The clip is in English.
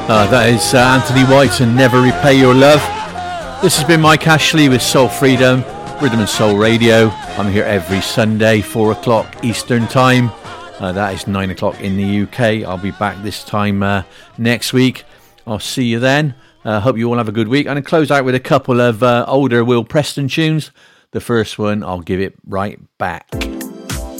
That is Anthony White and Never Repay Your Love. This has been Mike Ashley with Soul Freedom, Rhythm and Soul Radio. I'm here every Sunday, 4 o'clock Eastern Time. That is 9 o'clock in the UK. I'll be back this time next week. I'll see you then. Hope you all have a good week. I'm going to close out with a couple of older Will Preston tunes. The first one, I'll give it right back.